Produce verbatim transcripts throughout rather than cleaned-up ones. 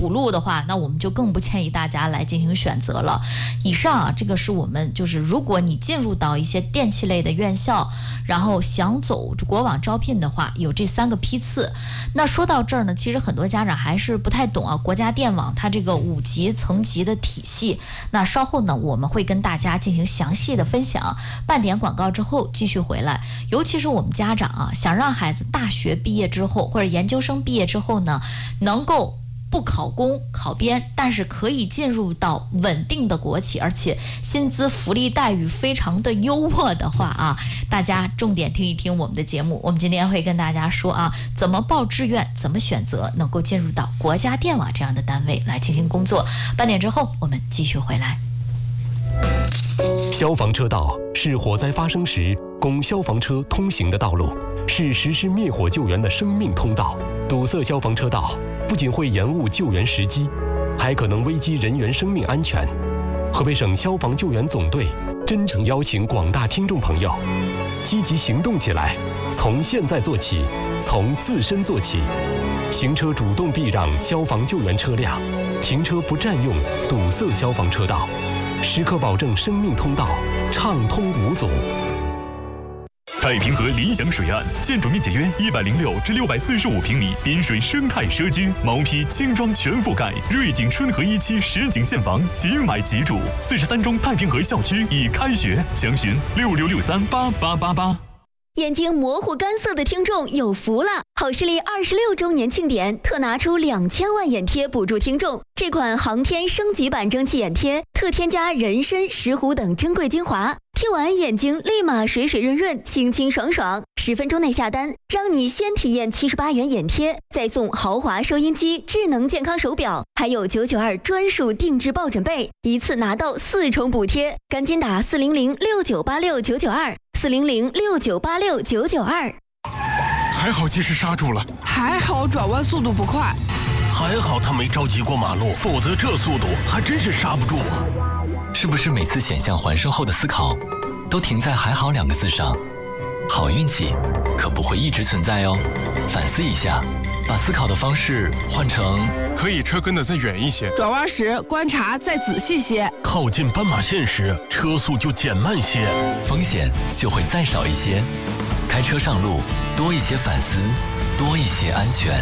补录的话，那我们就更不建议大家来进行选择了。以上啊，这个是我们就是如果你进入到一些电气类的院校，然后想走国网招聘的话，有这三个批次。那说到这儿呢，其实很多家长还是不太懂啊，国家电网它这个五级层级的体系。那稍后呢，我们会跟大家进行详细的分享。半点广告之后继续回来，尤其是我们家长啊，想让孩子大学毕业之后或者研究生毕业之后呢，能够不考公考编，但是可以进入到稳定的国企，而且薪资福利待遇非常的优渥的话啊，大家重点听一听我们的节目。我们今天会跟大家说啊，怎么报志愿，怎么选择能够进入到国家电网这样的单位来进行工作。半点之后我们继续回来。 消防车道是火灾发生时供消防车通行的道路，是实施灭火救援的生命通道。堵塞消防车道不仅会延误救援时机，还可能危及人员生命安全。河北省消防救援总队真诚邀请广大听众朋友积极行动起来，从现在做起，从自身做起。行车主动避让消防救援车辆，停车不占用堵塞消防车道，时刻保证生命通道畅通无阻。 太平河理想水岸，建筑面积约一百零六至六百四十五平米，滨水生态社区，毛坯轻装全覆盖，瑞景春河一期实景现房，即买即住。四十三中太平河校区已开学，详询六六六三八八八八。 眼睛模糊干涩的听众有福了！好视力二十六周年庆典特拿出两千万眼贴补助听众。这款航天升级版蒸汽眼贴特添加人参、石斛等珍贵精华，贴完眼睛立马水水润润、清清爽爽。十分钟内下单，让你先体验七十八元眼贴，再送豪华收音机、智能健康手表，还有九九二专属定制抱枕被，一次拿到四重补贴。赶紧打四零零六九八六九九二。四零零六九八六九九二， 还好及时刹住了， 还好转弯速度不快， 还好他没着急过马路，否则这速度还真是刹不住啊！ 是不是每次险象环生后的思考，都停在“还好”两个字上？好运气可不会一直存在哦，反思一下，把思考的方式换成可以车跟得再远一些， 转弯时观察再仔细些， 靠近斑马线时车速就减慢些， 风险就会再少一些。开车上路多一些反思，多一些安全。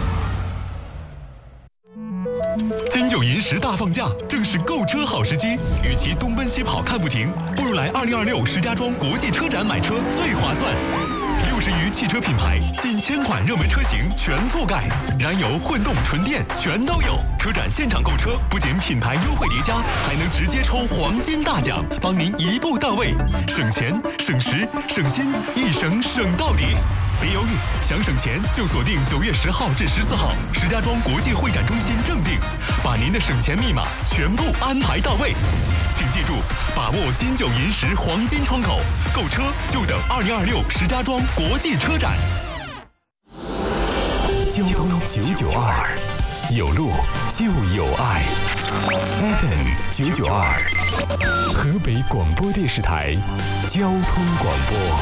金九银十大放假，正是购车好时机。与其东奔西跑看不停，不如来二零二六石家庄国际车展买车最划算。六十余汽车品牌，近千款热门车型全覆盖，燃油、混动、纯电全都有。车展现场购车，不仅品牌优惠叠加，还能直接抽黄金大奖，帮您一步到位，省钱、省时、省心，一省省到底。别犹豫，想省钱就锁定九月十号至十四号石家庄国际会展中心正定，把您的省钱密码全部安排到位。请记住，把握金九银十黄金窗口，购车就等二零二六石家庄国际车展。 交通九九二，有路就有爱。F M 九九二，河北广播电视台交通广播。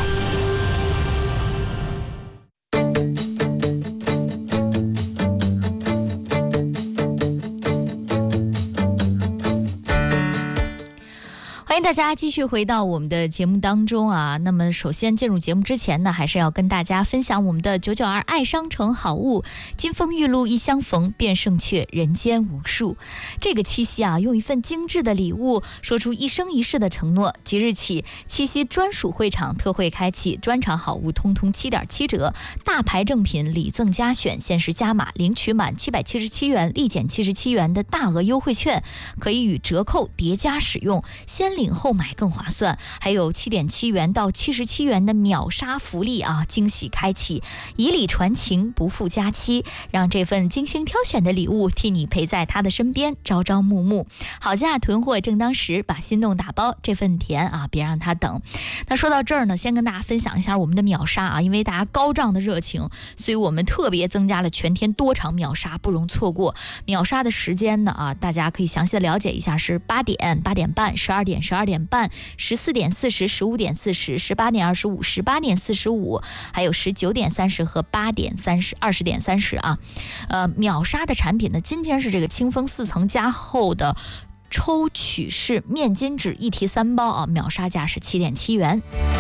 欢迎大家继续回到我们的节目当中啊。那么首先进入节目之前呢，还是要跟大家分享我们的九九二爱商城好物，金风玉露一相逢便胜却人间无数。这个七夕啊，用一份精致的礼物说出一生一世的承诺。即日起，七夕专属会场特惠开启，专场好物通通七点七折，大牌正品礼赠加选，限时加码，领取满七百七十七元立减七十七元的大额优惠券，可以与折扣叠加使用，先领后买更划算。还有七点七元到七十七元的秒杀福利啊，惊喜开启，以礼传情，不负佳期，让这份精心挑选的礼物替你陪在他的身边，朝朝暮暮。好价囤货正当时，把心动打包，这份甜啊，别让他等。那说到这儿呢，先跟大家分享一下我们的秒杀啊，因为大家高涨的热情，所以我们特别增加了全天多场秒杀，不容错过。秒杀的时间呢啊，大家可以详细的了解一下，是八点、八点半、十二点、十二点。 二点半、十四点四十、十五点四十、十八点二十五、十八点四十五，还有十九点三十和八点三十、二十点三十啊。呃，秒杀的产品呢，今天是这个清风四层加厚的抽取式面巾纸一提三包啊，秒杀价是七点七元。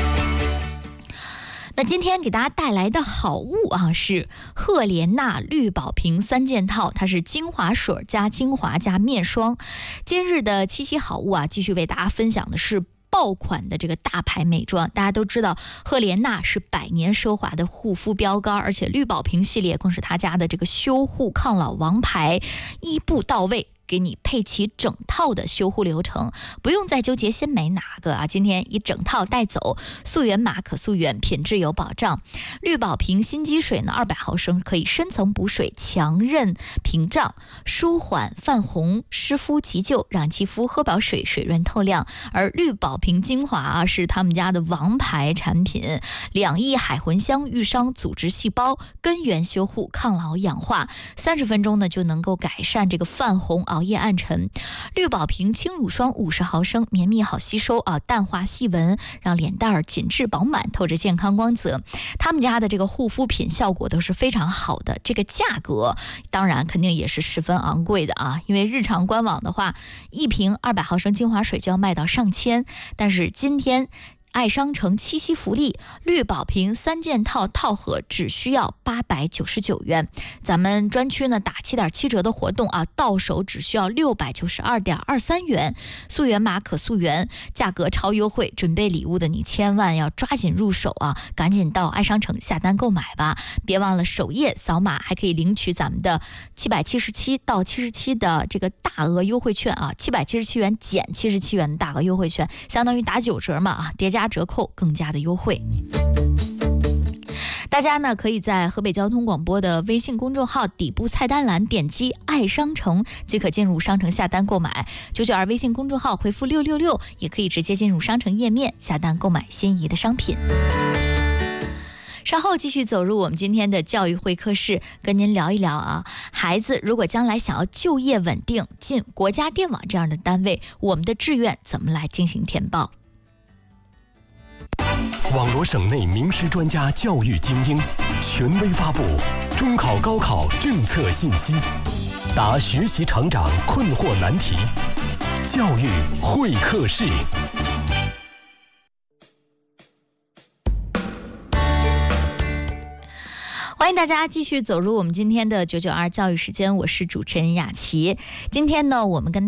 那今天给大家带来的好物啊，是赫莲娜绿宝瓶三件套，它是精华水加精华加面霜。今日的七夕好物啊，继续为大家分享的是爆款的这个大牌美妆。大家都知道赫莲娜是百年奢华的护肤标杆，而且绿宝瓶系列更是他家的这个修护抗老王牌，一步到位，给你配齐整套的修护流程，不用再纠结先买哪个啊！今天一整套带走，溯源码可溯源，品质有保障。绿宝瓶心肌水呢，二百毫升，可以深层补水，强韧屏障，舒缓泛红，湿敷急救，让肌肤喝饱水，水润透亮。而绿宝瓶精华啊，是他们家的王牌产品，两亿海魂香愈伤组织细胞，根源修护，抗老氧化，三十分钟呢就能够改善这个泛红啊。熬夜暗沉。绿宝瓶轻乳霜五十毫升，绵密好吸收啊，淡化细纹，让脸蛋儿紧致饱满，透着健康光泽。他们家的这个护肤品效果都是非常好的，这个价格当然肯定也是十分昂贵的啊，因为日常官网的话，一瓶二百毫升精华水就要卖到上千，但是今天爱商城七夕福利，绿宝瓶三件套套盒只需要八百九十九元，咱们专区呢打七点七折的活动啊，到手只需要六百九十二点二三元，溯源码可溯源，价格超优惠，准备礼物的你千万要抓紧入手啊，赶紧到爱商城下单购买吧，别忘了首页扫码还可以领取咱们的七百七十七到七十七的这个大额优惠券啊，七百七十七元减七十七元的大额优惠券，相当于打九折嘛啊，叠加折扣更加的优惠。大家呢可以在河北交通广播的微信公众号底部菜单栏点击爱商城即可进入商城下单购买，九九二微信公众号回复六六六也可以直接进入商城页面下单购买心仪的商品。稍后继续走入我们今天的教育会客室，跟您聊一聊啊，孩子如果将来想要就业稳定，进国家电网这样的单位，我们的志愿怎么来进行填报？ 网罗省内名师专家教育精英，权威发布中考高考政策信息，答学习成长困惑难题。教育会客室。 欢迎大家继续走入我们今天的九九二教育时间，我是主持人雅琪。今天呢，我们跟